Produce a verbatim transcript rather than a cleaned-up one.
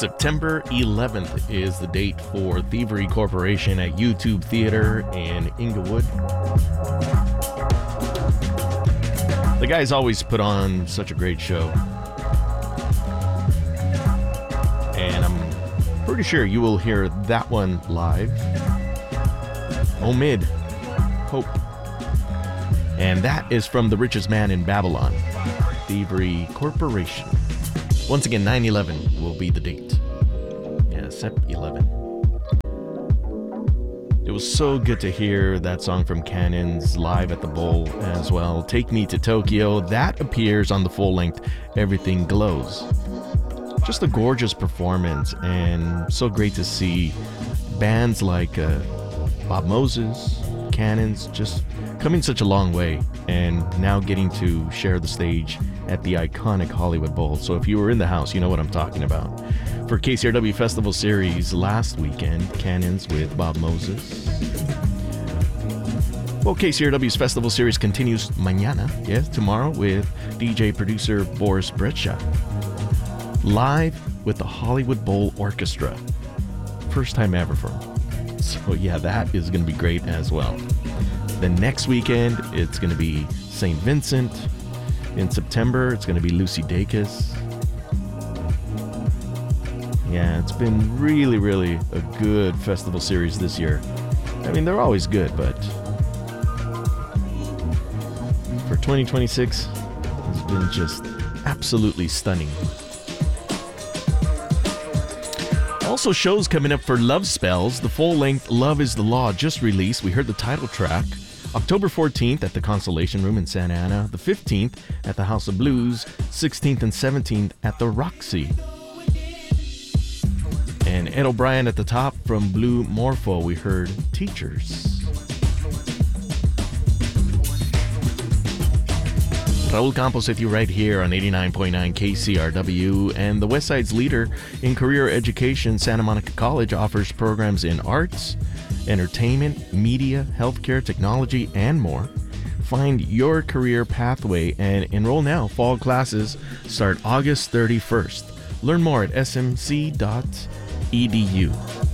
September eleventh is the date for Thievery Corporation at YouTube Theater in Inglewood. The guys always put on such a great show. And I'm pretty sure you will hear that one live. Omid, Hope. And that is from The Richest Man in Babylon, Thievery Corporation. Once again, nine eleven will be the date. Yeah, September eleventh. It was so good to hear that song from Cannons live at the Bowl as well. Take Me to Tokyo. That appears on the full length Everything Glows. Just a gorgeous performance, and so great to see bands like uh, Bob Moses, Cannons, just coming such a long way, and now getting to share the stage at the iconic Hollywood Bowl. So if you were in the house, you know what I'm talking about. For K C R W Festival Series last weekend, Cannons with Bob Moses. Well, K C R W's Festival Series continues mañana, yes, tomorrow, with D J producer Boris Brejcha. Live with the Hollywood Bowl Orchestra. First time ever for him. So yeah, that is going to be great as well. The next weekend, it's going to be Saint Vincent. In September, it's going to be Lucy Dacus. Yeah, it's been really, really a good festival series this year. I mean, they're always good, but for twenty twenty-six, it's been just absolutely stunning. Also, shows coming up for Love Spells. The full-length Love is the Law just released. We heard the title track. October fourteenth at the Constellation Room in Santa Ana, the fifteenth at the House of Blues, sixteenth and seventeenth at the Roxy. And Ed O'Brien at the top from Blue Morpho, we heard Teachers. Raul Campos with you right here on eighty-nine point nine K C R W, and the Westside's leader in career education, Santa Monica College, offers programs in arts, entertainment, media, healthcare, technology, and more. Find your career pathway and enroll now. Fall classes start August thirty-first. Learn more at s m c dot e d u.